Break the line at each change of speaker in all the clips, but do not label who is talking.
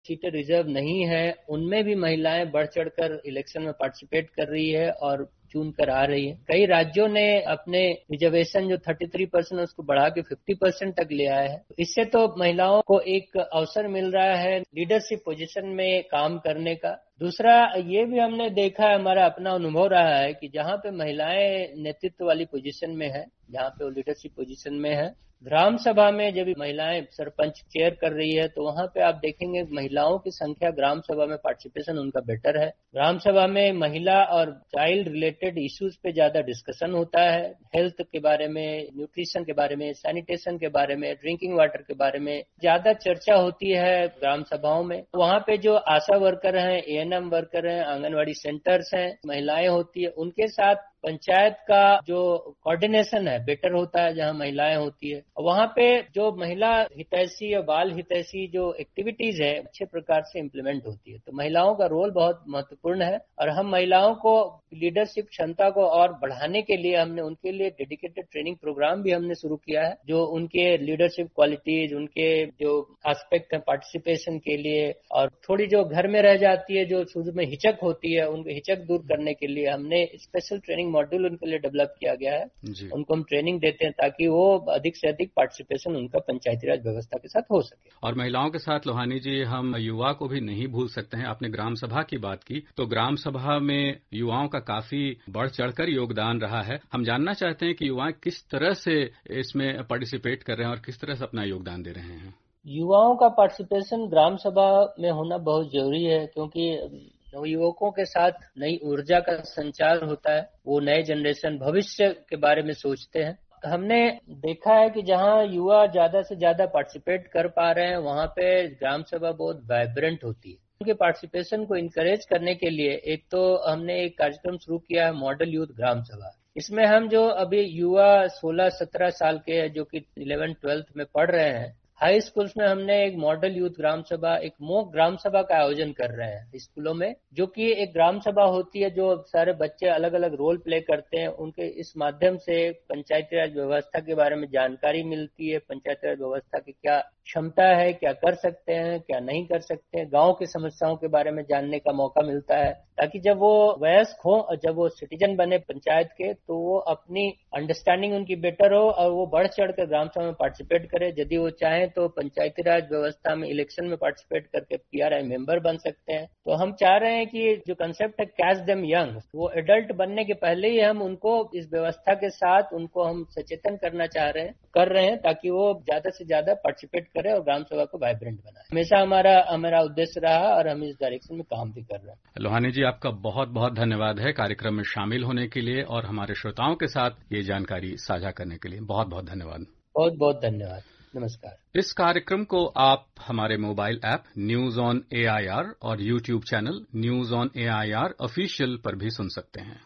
सीटें रिजर्व नहीं है, उनमें भी महिलाएं बढ़ चढ़कर इलेक्शन में पार्टिसिपेट कर रही है और चुन कर आ रही है। कई राज्यों ने अपने रिजर्वेशन जो 33% उसको बढ़ा के 50% तक ले आए हैं। इससे तो महिलाओं को एक अवसर मिल रहा है लीडरशिप पोजीशन में काम करने का। दूसरा ये भी हमने देखा है, हमारा अपना अनुभव रहा है कि जहां पे महिलाएं नेतृत्व वाली पोजीशन में है, जहां पे वो लीडरशिप पोजीशन में है, ग्राम सभा में जब महिलाएं सरपंच चेयर कर रही है तो वहां पे आप देखेंगे महिलाओं की संख्या ग्राम सभा में पार्टिसिपेशन उनका बेटर है। ग्राम सभा में महिला और चाइल्ड रिलेटेड इश्यूज पे ज्यादा डिस्कशन होता है, हेल्थ के बारे में, न्यूट्रिशन के बारे में, सैनिटेशन के बारे में, ड्रिंकिंग वाटर के बारे में ज्यादा चर्चा होती है ग्राम सभाओं में। वहां पे जो आशा वर्कर हैं, एएनएम वर्कर हैं, आंगनवाड़ी सेंटर्स हैं, महिलाएं होती है, उनके साथ पंचायत का जो कोऑर्डिनेशन है बेटर होता है जहां महिलाएं होती है। वहां पे जो महिला हितैषी और बाल हितैषी जो एक्टिविटीज है अच्छे प्रकार से इम्प्लीमेंट होती है। तो महिलाओं का रोल बहुत महत्वपूर्ण है और हम महिलाओं को लीडरशिप क्षमता को और बढ़ाने के लिए हमने उनके लिए डेडिकेटेड ट्रेनिंग प्रोग्राम भी हमने शुरू किया है, जो उनके लीडरशिप क्वालिटीज, उनके जो एस्पेक्ट है पार्टिसिपेशन के लिए, और थोड़ी जो घर में रह जाती है, जो शुरू में हिचक होती है, उनकी हिचक दूर करने के लिए हमने स्पेशल ट्रेनिंग मॉड्यूल उनके लिए डेवलप किया गया है। उनको हम ट्रेनिंग देते हैं ताकि वो अधिक से अधिक पार्टिसिपेशन उनका पंचायती राज व्यवस्था के साथ हो सके।
और महिलाओं के साथ लोहानी जी हम युवा को भी नहीं भूल सकते हैं। आपने ग्राम सभा की बात की, तो ग्राम सभा में युवाओं का काफी बढ़ चढ़कर योगदान रहा है। हम जानना चाहते हैं कि युवा किस तरह से इसमें पार्टिसिपेट कर रहे हैं और किस तरह से अपना योगदान दे रहे हैं।
युवाओं का पार्टिसिपेशन ग्राम सभा में होना बहुत जरूरी है, क्योंकि नवयुवकों के साथ नई ऊर्जा का संचार होता है। वो नए जनरेशन भविष्य के बारे में सोचते हैं। हमने देखा है कि जहां युवा ज्यादा से ज्यादा पार्टिसिपेट कर पा रहे हैं वहां पे ग्राम सभा बहुत वाइब्रेंट होती है। उनके पार्टिसिपेशन को इनकरेज करने के लिए एक तो हमने एक कार्यक्रम शुरू किया है, मॉडल यूथ ग्राम सभा। इसमें हम जो अभी युवा 16-17 साल के हैं, जो कि 11th-12th में पढ़ रहे हैं, हाई स्कूल्स में हमने एक मॉडल यूथ ग्राम सभा, एक मॉक ग्राम सभा का आयोजन कर रहे हैं स्कूलों में, जो कि एक ग्राम सभा होती है जो सारे बच्चे अलग अलग रोल प्ले करते हैं। उनके इस माध्यम से पंचायती राज व्यवस्था के बारे में जानकारी मिलती है, पंचायती राज व्यवस्था की क्या क्षमता है, क्या कर सकते हैं, क्या नहीं कर सकते हैं, गांव की समस्याओं के बारे में जानने का मौका मिलता है, ताकि जब वो वयस्क हो और जब वो सिटीजन बने पंचायत के, तो वो अपनी अंडरस्टैंडिंग उनकी बेटर हो और वो बढ़ चढ़ कर ग्राम सभा में पार्टिसिपेट करे। यदि वो चाहें तो पंचायती राज व्यवस्था में इलेक्शन में पार्टिसिपेट करके पीआरआई मेंबर बन सकते हैं। तो हम चाह रहे हैं कि जो कंसेप्ट है कैच देम यंग, वो एडल्ट बनने के पहले ही हम उनको इस व्यवस्था के साथ उनको हम सचेतन करना कर रहे हैं ताकि वो ज्यादा से ज्यादा पार्टिसिपेट करे और ग्राम सभा को वाइब्रेंट बनाए। हमेशा हमारा उद्देश्य रहा और हम इस डायरेक्शन में काम भी कर रहे हैं।
लोहानी जी, आपका बहुत बहुत धन्यवाद है कार्यक्रम में शामिल होने के लिए और हमारे श्रोताओं के साथ ये जानकारी साझा करने के लिए। बहुत बहुत धन्यवाद।
बहुत बहुत धन्यवाद। नमस्कार।
इस कार्यक्रम को आप हमारे mobile app news on AIR और YouTube channel news on AIR official पर भी सुन सकते हैं।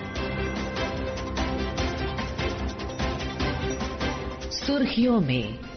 सुर्खियों में